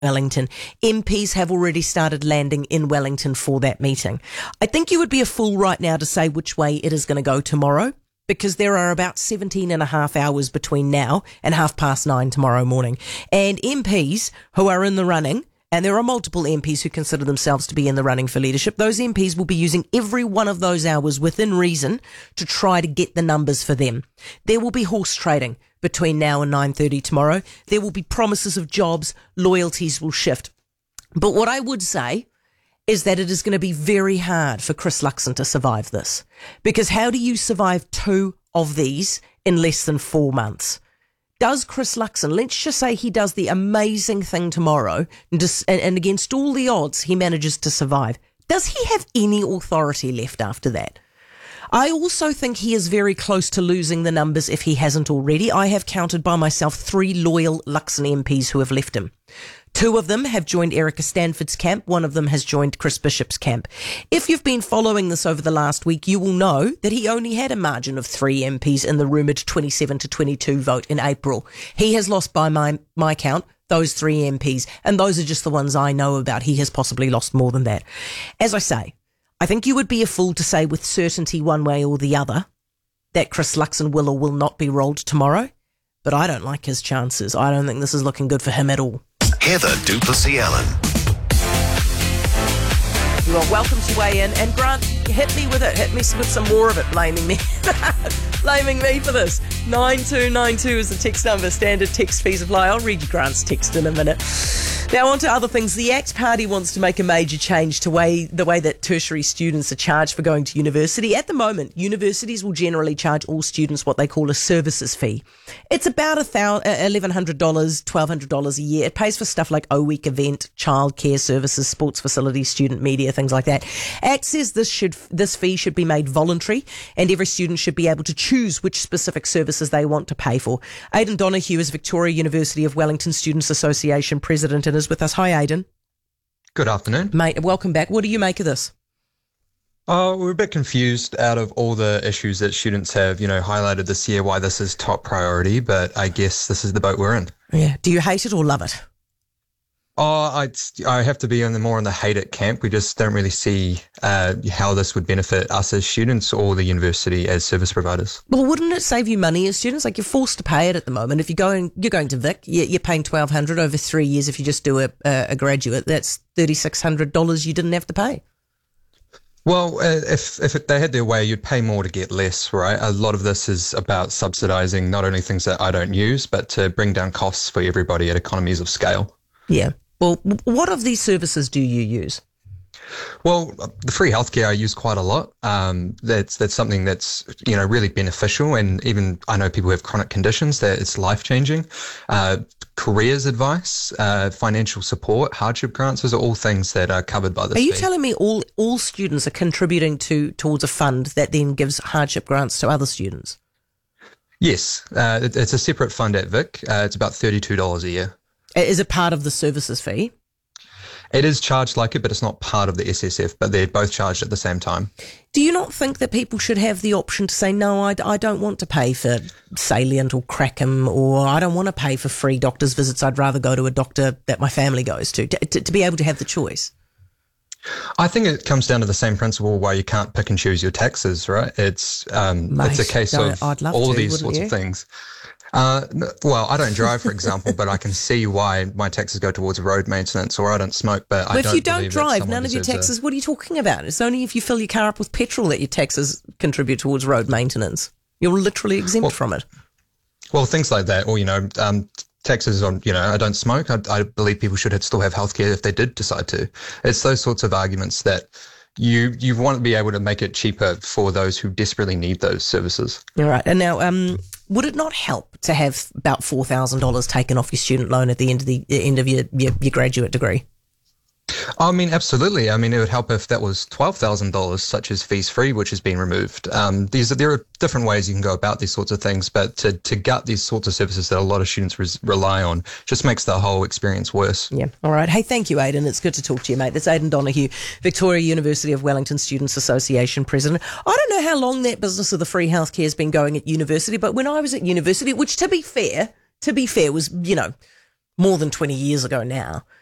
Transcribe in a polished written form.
Wellington. MPs have already started landing in Wellington for that meeting. I think you would be a fool right now to say which way it is going to go tomorrow, because there are about 17 and a half hours between now and 9:30 tomorrow morning. And MPs who are in the running, and there are multiple MPs who consider themselves to be in the running for leadership, those MPs will be using every one of those hours within reason to try to get the numbers for them. There will be horse trading between now and 9:30 tomorrow. There will be promises of jobs, loyalties will shift. But what I would say is that it is going to be very hard for Chris Luxon to survive this. Because how do you survive two of these in less than 4 months? Does Chris Luxon, let's just say he does the amazing thing tomorrow and against all the odds he manages to survive, does he have any authority left after that? I also think he is very close to losing the numbers if he hasn't already. I have counted by myself 3 loyal Luxon MPs who have left him. 2 of them have joined Erica Stanford's camp. 1 of them has joined Chris Bishop's camp. If you've been following this over the last week, you will know that he only had a margin of 3 MPs in the rumoured 27-22 vote in April. He has lost by my count those 3 MPs, and those are just the ones I know about. He has possibly lost more than that. As I say, I think you would be a fool to say with certainty one way or the other that Chris Luxon will or will not be rolled tomorrow, but I don't like his chances. I don't think this is looking good for him at all. Heather du Plessis-Allen. You are welcome to weigh in, and Grant, hit me with it. Hit me with some more of it, blaming me. Blaming me for this. 9292 is the text number. Standard text fees apply. I'll read you Grant's text in a minute. Now on to other things. The ACT Party wants to make a major change to the way that tertiary students are charged for going to university. At the moment, universities will generally charge all students what they call a services fee. It's about $1,100, $1,200 a year. It pays for stuff like O-Week event, childcare services, sports facilities, student media, things like that. ACT says this fee should be made voluntary, and every student should be able to choose which specific services they want to pay for. Aidan Donoghue is Victoria University of Wellington Students Association president and is with us. Hi, Aidan. Good afternoon. Mate, welcome back. What do you make of this? We're a bit confused out of all the issues that students have, highlighted this year, why this is top priority, but I guess this is the boat we're in. Yeah. Do you hate it or love it? I have to be more in the hate it camp. We just don't really see how this would benefit us as students or the university as service providers. Well, wouldn't it save you money as students? Like, you're forced to pay it at the moment. If you're going to Vic, you're paying $1,200 over 3 years. If you just do a graduate, that's $3,600 you didn't have to pay. Well, if they had their way, you'd pay more to get less, right? A lot of this is about subsidizing not only things that I don't use, but to bring down costs for everybody at economies of scale. Yeah. Well, what of these services do you use? Well, the free healthcare I use quite a lot. That's something that's, really beneficial. And even I know people who have chronic conditions that it's life-changing. Careers advice, financial support, hardship grants, those are all things that are covered by this fee. Are you fee. telling me all students are contributing towards a fund that then gives hardship grants to other students? Yes. It's a separate fund at Vic. It's about $32 a year. Is it part of the services fee? It is charged like it, but it's not part of the SSF, but they're both charged at the same time. Do you not think that people should have the option to say, no, I don't want to pay for Salient or Crackham, or I don't want to pay for free doctor's visits. I'd rather go to a doctor that my family goes to be able to have the choice? I think it comes down to the same principle why you can't pick and choose your taxes, right? It's a case of all of these sorts of things. Well, I don't drive, for example, but I can see why my taxes go towards road maintenance, or I don't smoke, but I don't. If you don't drive, none of your taxes, what are you talking about? It's only if you fill your car up with petrol that your taxes contribute towards road maintenance. You're literally exempt from it. Well, things like that, or, taxes on, I don't smoke. I believe people should still have healthcare if they did decide to. It's those sorts of arguments that you want to be able to make it cheaper for those who desperately need those services. All right. And now, would it not help to have about $4,000 taken off your student loan at the end of your graduate degree? I mean, absolutely. I mean, it would help if that was $12,000, such as fees free, which has been removed. There are different ways you can go about these sorts of things, but to gut these sorts of services that a lot of students rely on just makes the whole experience worse. Yeah. All right. Hey, thank you, Aidan. It's good to talk to you, mate. That's Aidan Donoghue, Victoria University of Wellington Students Association president. I don't know how long that business of the free healthcare has been going at university, but when I was at university, which to be fair was, more than 20 years ago now,